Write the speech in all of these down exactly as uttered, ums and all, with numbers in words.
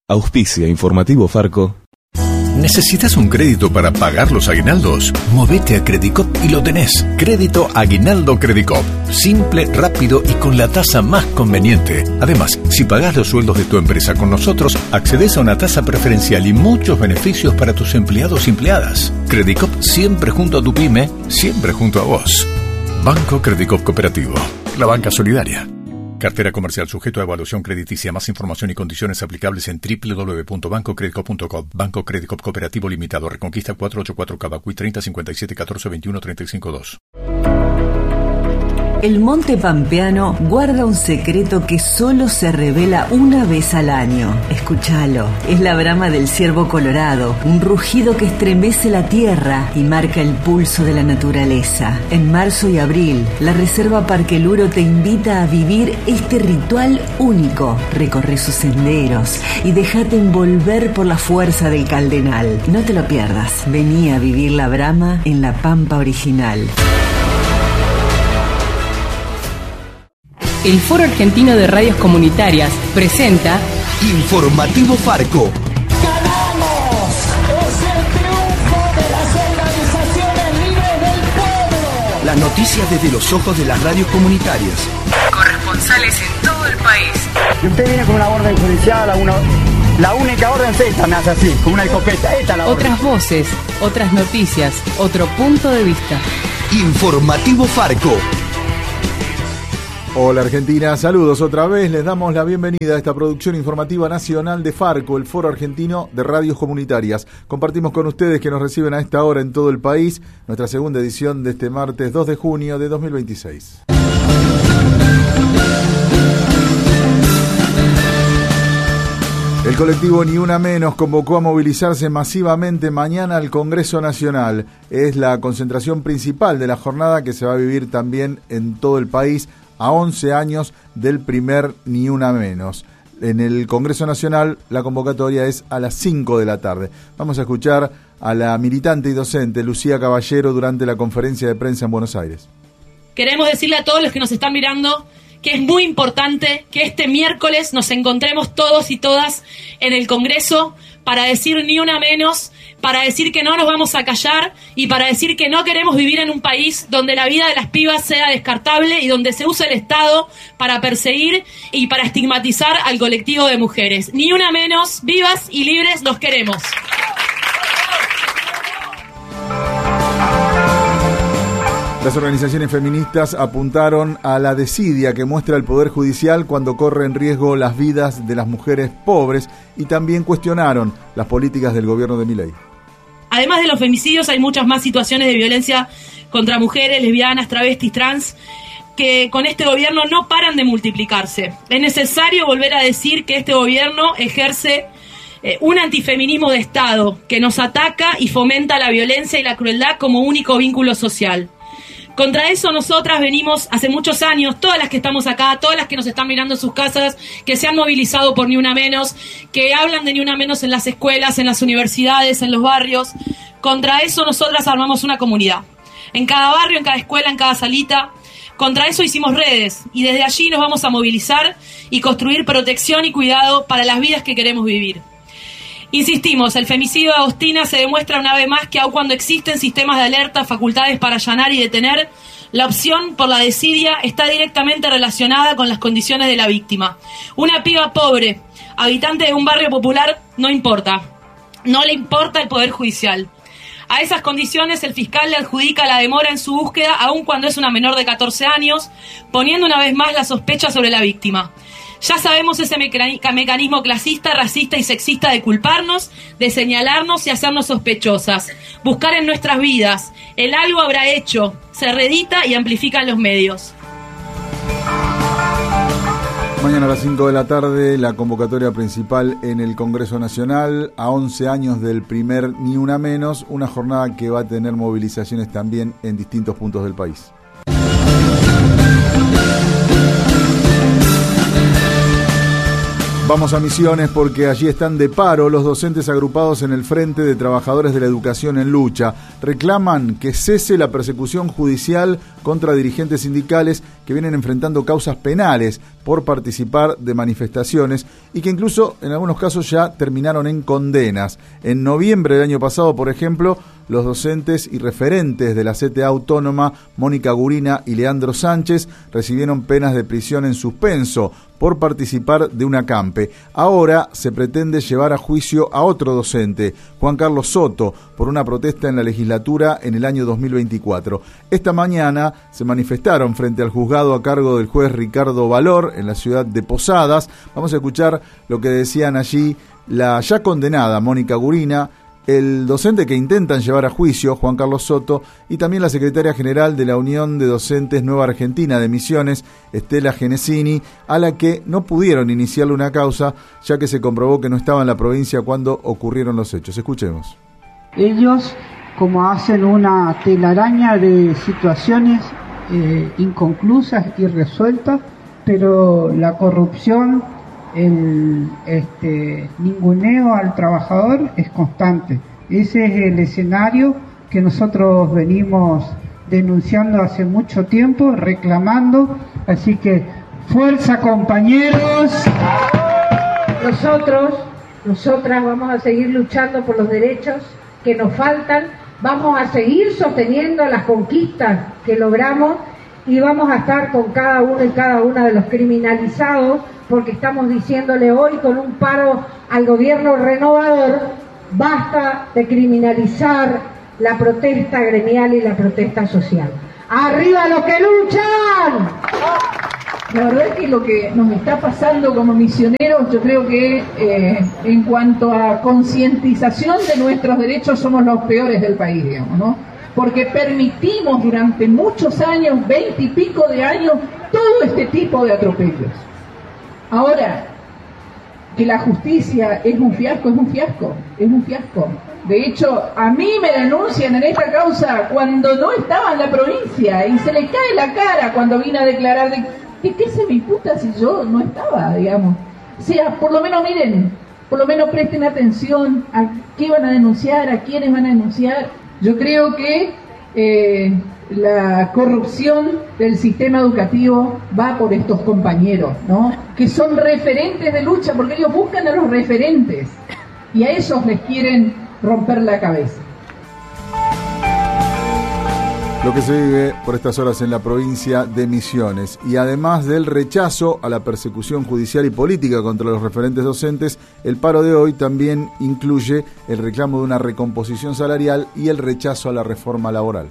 Auspicia Informativo Farco. ¿Necesitas un crédito para pagar los aguinaldos? Movete a Credicop y lo tenés. Crédito Aguinaldo Credicop. Simple, rápido y con la tasa más conveniente. Además, si pagás los sueldos de tu empresa con nosotros, accedes a una tasa preferencial y muchos beneficios para tus empleados y empleadas. Credicop siempre junto a tu pyme, siempre junto a vos. Banco Credicop Cooperativo. La banca solidaria. Cartera comercial sujeto a evaluación crediticia. Más información y condiciones aplicables en doble u doble u doble u punto banco credicop punto com. Banco Credicop Cooperativo Limitado. Reconquista cuatrocientos ochenta y cuatro Cavacuy treinta cincuenta y siete catorce veintiuno treinta y cinco dos. El Monte Pampeano guarda un secreto que solo se revela una vez al año. Escúchalo. Es la brama del ciervo colorado, un rugido que estremece la tierra y marca el pulso de la naturaleza. En marzo y abril, la Reserva Parque Luro te invita a vivir este ritual único. Recorre sus senderos y déjate envolver por la fuerza del Caldenal. No te lo pierdas. Vení a vivir la brama en la Pampa original. El Foro Argentino de Radios Comunitarias presenta Informativo Farco. ¡Ganamos! ¡Es el triunfo de las organizaciones libres del pueblo! Las noticias desde los ojos de las radios comunitarias. Corresponsales en todo el país. Y usted viene con una orden judicial, a una, la única orden es esta, me hace así, con una escopeta. Esta es la orden. Otras voces, otras noticias, otro punto de vista. Informativo Farco. Hola Argentina, saludos otra vez, les damos la bienvenida a esta producción informativa nacional de Farco, el Foro Argentino de Radios Comunitarias. Compartimos con ustedes que nos reciben a esta hora en todo el país, nuestra segunda edición de este martes dos de junio de dos mil veintiséis. El colectivo Ni Una Menos convocó a movilizarse masivamente mañana al Congreso Nacional. Es la concentración principal de la jornada que se va a vivir también en todo el país a once años del primer Ni Una Menos. En el Congreso Nacional la convocatoria es a las cinco de la tarde. Vamos a escuchar a la militante y docente Lucía Caballero durante la conferencia de prensa en Buenos Aires. Queremos decirle a todos los que nos están mirando que es muy importante que este miércoles nos encontremos todos y todas en el Congreso para decir ni una menos, para decir que no nos vamos a callar y para decir que no queremos vivir en un país donde la vida de las pibas sea descartable y donde se use el Estado para perseguir y para estigmatizar al colectivo de mujeres. Ni una menos, vivas y libres los queremos. Las organizaciones feministas apuntaron a la desidia que muestra el Poder Judicial cuando corre en riesgo las vidas de las mujeres pobres y también cuestionaron las políticas del gobierno de Milei. Además de los femicidios, hay muchas más situaciones de violencia contra mujeres, lesbianas, travestis, trans, que con este gobierno no paran de multiplicarse. Es necesario volver a decir que este gobierno ejerce eh, un antifeminismo de Estado que nos ataca y fomenta la violencia y la crueldad como único vínculo social. Contra eso nosotras venimos hace muchos años, todas las que estamos acá, todas las que nos están mirando en sus casas, que se han movilizado por Ni Una Menos, que hablan de Ni Una Menos en las escuelas, en las universidades, en los barrios. Contra eso nosotras armamos una comunidad. En cada barrio, en cada escuela, en cada salita. Contra eso hicimos redes y desde allí nos vamos a movilizar y construir protección y cuidado para las vidas que queremos vivir. Insistimos, el femicidio de Agostina se demuestra una vez más que aun cuando existen sistemas de alerta, facultades para allanar y detener, la opción por la desidia está directamente relacionada con las condiciones de la víctima. Una piba pobre, habitante de un barrio popular, no importa. No le importa el Poder Judicial. A esas condiciones el fiscal le adjudica la demora en su búsqueda aun cuando es una menor de catorce años, poniendo una vez más la sospecha sobre la víctima. Ya sabemos ese mecanismo clasista, racista y sexista de culparnos, de señalarnos y hacernos sospechosas. Buscar en nuestras vidas. El algo habrá hecho. Se reedita y amplifica en los medios. Mañana a las cinco de la tarde, la convocatoria principal en el Congreso Nacional, a once años del primer Ni Una Menos, una jornada que va a tener movilizaciones también en distintos puntos del país. Vamos a Misiones porque allí están de paro los docentes agrupados en el Frente de Trabajadores de la Educación en Lucha. Reclaman que cese la persecución judicial contra dirigentes sindicales que vienen enfrentando causas penales por participar de manifestaciones y que incluso en algunos casos ya terminaron en condenas. En noviembre del año pasado, por ejemplo, los docentes y referentes de la C T A Autónoma, Mónica Gurina y Leandro Sánchez, recibieron penas de prisión en suspenso por participar de un acampe. Ahora se pretende llevar a juicio a otro docente, Juan Carlos Soto, por una protesta en la legislatura en el año dos mil veinticuatro. Esta mañana se manifestaron frente al juzgado a cargo del juez Ricardo Valor en la ciudad de Posadas. Vamos a escuchar lo que decían allí la ya condenada Mónica Gurina, el docente que intentan llevar a juicio, Juan Carlos Soto, y también la secretaria general de la Unión de Docentes Nueva Argentina de Misiones, Estela Genesini, a la que no pudieron iniciarle una causa, ya que se comprobó que no estaba en la provincia cuando ocurrieron los hechos. Escuchemos. Ellos, como hacen una telaraña de situaciones eh, inconclusas y resueltas, pero la corrupción, el este, ninguneo al trabajador es constante. Ese es el escenario que nosotros venimos denunciando hace mucho tiempo, reclamando. Así que fuerza, compañeros. Nosotros, nosotras vamos a seguir luchando por los derechos que nos faltan, vamos a seguir sosteniendo las conquistas que logramos y vamos a estar con cada uno y cada una de los criminalizados, porque estamos diciéndole hoy con un paro al gobierno renovador: basta de criminalizar la protesta gremial y la protesta social. ¡Arriba los que luchan! La verdad es que lo que nos está pasando como misioneros, yo creo que eh, en cuanto a concientización de nuestros derechos somos los peores del país, digamos, ¿no? Porque permitimos durante muchos años, veinte y pico de años, todo este tipo de atropellos. Ahora, que la justicia es un fiasco, es un fiasco, es un fiasco. De hecho, a mí me denuncian en esta causa cuando no estaba en la provincia y se le cae la cara cuando vine a declarar de que qué se me imputa si yo no estaba, digamos. O sea, por lo menos miren, por lo menos presten atención a qué van a denunciar, a quiénes van a denunciar. Yo creo que eh, la corrupción del sistema educativo va por estos compañeros, ¿no? Que son referentes de lucha, porque ellos buscan a los referentes y a esos les quieren romper la cabeza. Lo que se vive por estas horas en la provincia de Misiones. Y además del rechazo a la persecución judicial y política contra los referentes docentes, el paro de hoy también incluye el reclamo de una recomposición salarial y el rechazo a la reforma laboral.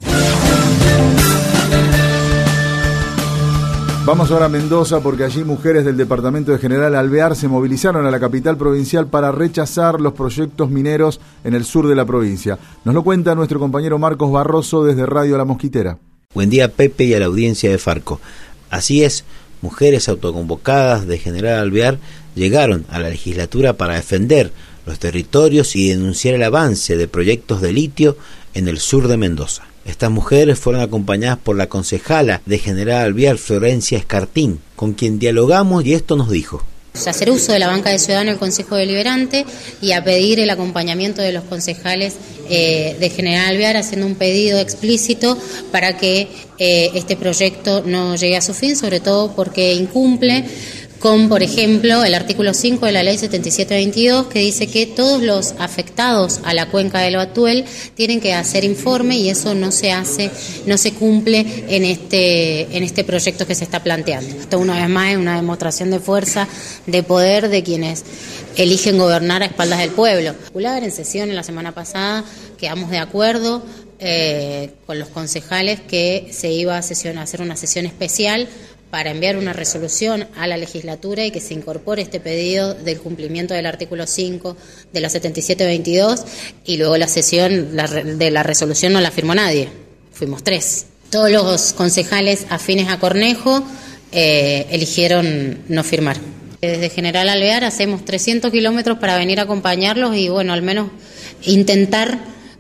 Vamos ahora a Mendoza porque allí mujeres del departamento de General Alvear se movilizaron a la capital provincial para rechazar los proyectos mineros en el sur de la provincia. Nos lo cuenta nuestro compañero Marcos Barroso desde Radio La Mosquitera. Buen día, Pepe, y a la audiencia de Farco. Así es, mujeres autoconvocadas de General Alvear llegaron a la legislatura para defender los territorios y denunciar el avance de proyectos de litio en el sur de Mendoza. Estas mujeres fueron acompañadas por la concejala de General Alvear, Florencia Escartín, con quien dialogamos y esto nos dijo. Hacer uso de la banca de ciudadano del Consejo Deliberante y a pedir el acompañamiento de los concejales eh, de General Alvear, haciendo un pedido explícito para que eh, este proyecto no llegue a su fin, sobre todo porque incumple con, por ejemplo, el artículo cinco de la ley setenta y siete veintidós, que dice que todos los afectados a la cuenca del Batuel tienen que hacer informe y eso no se hace, no se cumple en este, en este proyecto que se está planteando. Esto una vez más es una demostración de fuerza, de poder de quienes eligen gobernar a espaldas del pueblo. En sesión en la semana pasada quedamos de acuerdo eh, con los concejales que se iba a, sesión, a hacer una sesión especial para enviar una resolución a la legislatura y que se incorpore este pedido del cumplimiento del artículo cinco de la setenta y siete veintidós, y luego la sesión la, de la resolución no la firmó nadie, fuimos tres. Todos los concejales afines a Cornejo eh, eligieron no firmar. Desde General Alvear hacemos trescientos kilómetros para venir a acompañarlos y bueno, al menos intentar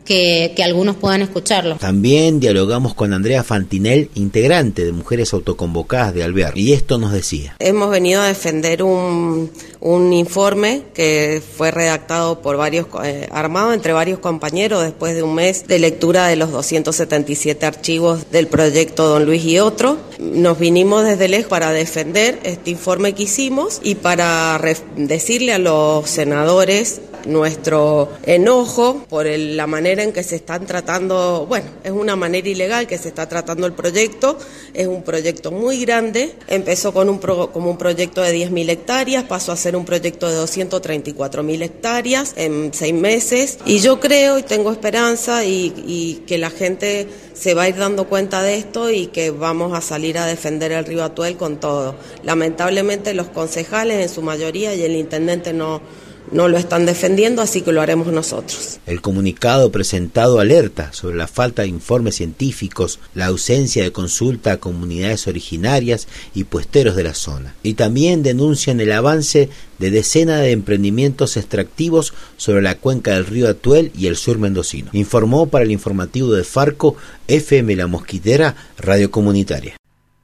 que, que algunos puedan escucharlo. También dialogamos con Andrea Fantinel, integrante de Mujeres Autoconvocadas de Alvear, y esto nos decía. Hemos venido a defender un, un informe que fue redactado por varios, eh, armado entre varios compañeros después de un mes de lectura de los doscientos setenta y siete archivos del proyecto Don Luis y otro. Nos vinimos desde lejos para defender este informe que hicimos y para ref- decirle a los senadores nuestro enojo por el, la manera en que se están tratando, bueno, es una manera ilegal que se está tratando el proyecto, es un proyecto muy grande, empezó con un pro, como un proyecto de diez mil hectáreas, pasó a ser un proyecto de doscientos treinta y cuatro mil hectáreas en seis meses, y yo creo y tengo esperanza y, y que la gente se va a ir dando cuenta de esto y que vamos a salir a defender el río Atuel con todo. Lamentablemente los concejales en su mayoría y el intendente no No lo están defendiendo, así que lo haremos nosotros. El comunicado presentado alerta sobre la falta de informes científicos, la ausencia de consulta a comunidades originarias y puesteros de la zona. Y también denuncian el avance de decenas de emprendimientos extractivos sobre la cuenca del río Atuel y el sur mendocino. Informó para el informativo de Farco, F M La Mosquitera, Radio Comunitaria.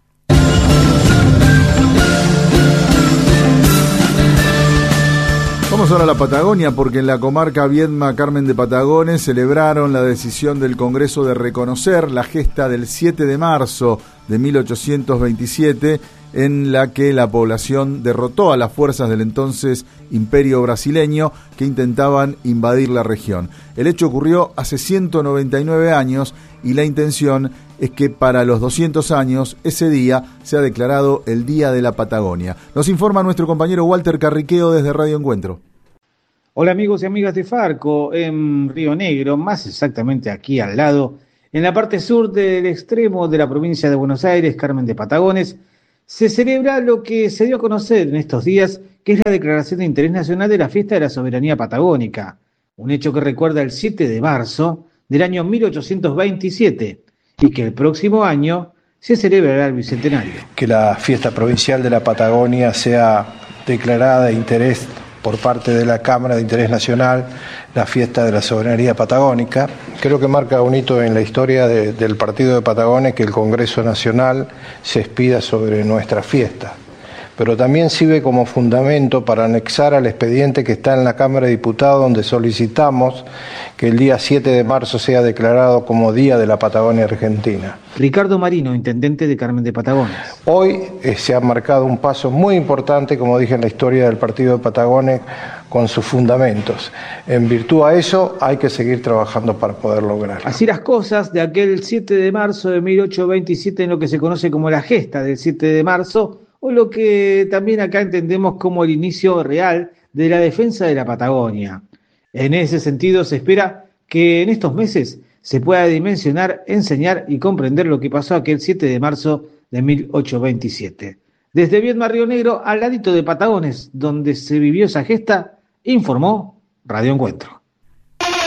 Vamos ahora a la Patagonia, porque en la comarca Viedma Carmen de Patagones celebraron la decisión del Congreso de reconocer la gesta del siete de marzo de mil ochocientos veintisiete, en la que la población derrotó a las fuerzas del entonces Imperio brasileño que intentaban invadir la región. El hecho ocurrió hace ciento noventa y nueve años y la intención es que para los doscientos años ese día sea declarado el Día de la Patagonia. Nos informa nuestro compañero Walter Carriqueo desde Radio Encuentro. Hola amigos y amigas de Farco, en Río Negro, más exactamente aquí al lado, en la parte sur del extremo de la provincia de Buenos Aires, Carmen de Patagones, se celebra lo que se dio a conocer en estos días, que es la declaración de interés nacional de la fiesta de la soberanía patagónica, un hecho que recuerda el siete de marzo del año mil ochocientos veintisiete y que el próximo año se celebrará el bicentenario. Que la fiesta provincial de la Patagonia sea declarada de interés por parte de la Cámara de Interés Nacional, la fiesta de la soberanía patagónica. Creo que marca un hito en la historia de, del Partido de Patagones que el Congreso Nacional se expida sobre nuestra fiesta. Pero también sirve como fundamento para anexar al expediente que está en la Cámara de Diputados, donde solicitamos que el día siete de marzo sea declarado como Día de la Patagonia Argentina. Ricardo Marino, intendente de Carmen de Patagones. Hoy eh, se ha marcado un paso muy importante, como dije, en la historia del Partido de Patagones, con sus fundamentos. En virtud a eso hay que seguir trabajando para poder lograrlo. Así las cosas, de aquel siete de marzo de mil ochocientos veintisiete, en lo que se conoce como la gesta del siete de marzo, o lo que también acá entendemos como el inicio real de la defensa de la Patagonia. En ese sentido, se espera que en estos meses se pueda dimensionar, enseñar y comprender lo que pasó aquel siete de marzo de mil ochocientos veintisiete. Desde Viedma, Río Negro, al ladito de Patagones, donde se vivió esa gesta, informó Radio Encuentro.